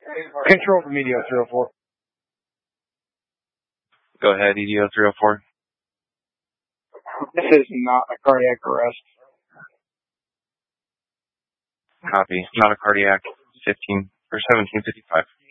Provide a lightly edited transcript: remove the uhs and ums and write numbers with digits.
Control from EDO 304. Go ahead, EDO 304. This is not a cardiac arrest. Copy. Not a cardiac. 1755.